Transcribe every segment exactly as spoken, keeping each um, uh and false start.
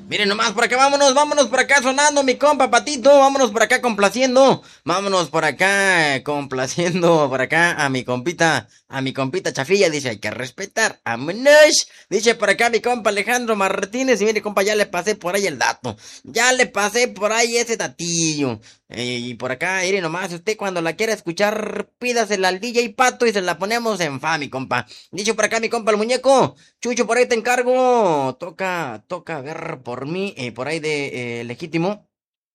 Miren nomás por acá, vámonos, vámonos por acá sonando mi compa Patito, vámonos por acá complaciendo, vámonos por acá eh, complaciendo por acá a mi compita, a mi compita Chafilla, dice hay que respetar, vámonos, dice por acá mi compa Alejandro Martínez y mire compa ya le pasé por ahí el dato, ya le pasé por ahí ese datillo, eh, y por acá, mire nomás, usted cuando la quiera escuchar, pídasela al D J Pato y se la ponemos en fa mi compa, dice por acá mi compa el muñeco, Chucho, por ahí te encargo. Toca, toca ver por mí, eh, por ahí de eh, legítimo.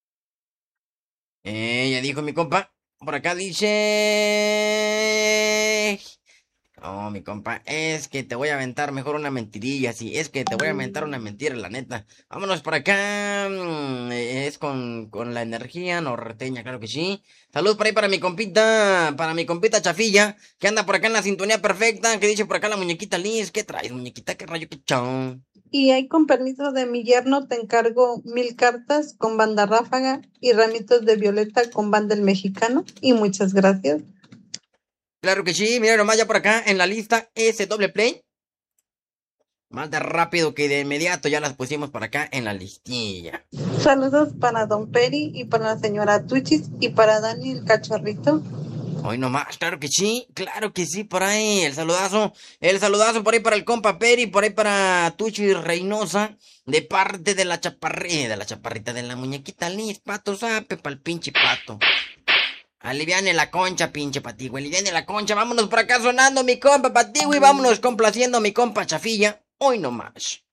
Eh, ya dijo mi compa. Por acá dice. Oh, mi compa, es que te voy a aventar mejor una mentirilla, sí, es que te voy a aventar una mentira, la neta. Vámonos por acá, mm, eh, es con, con la energía norteña, claro que sí. Salud por ahí para mi compita, para mi compita Chafilla, que anda por acá en la sintonía perfecta, que dice por acá la muñequita Liz, ¿qué traes, muñequita? ¿Qué rayo, qué chon? Y ahí con permiso de mi yerno te encargo mil cartas con banda ráfaga y ramitos de violeta con banda el mexicano. Y muchas gracias. Claro que sí, mira nomás ya por acá en la lista ese doble play. Más de rápido que de inmediato ya las pusimos por acá en la listilla. Saludos para Don Peri y para la señora Tuchis y para Dani el cachorrito. Hoy nomás, claro que sí, claro que sí, por ahí, el saludazo, el saludazo por ahí para el compa Peri, por ahí para Tucho y Reynosa, de parte de la chaparrita, de la chaparrita de la muñequita Liz, pato sape pa'l pinche pato. Aliviane la concha, pinche patigüe, aliviane la concha, vámonos por acá sonando mi compa patigüe, vámonos complaciendo a mi compa Chafilla, hoy nomás.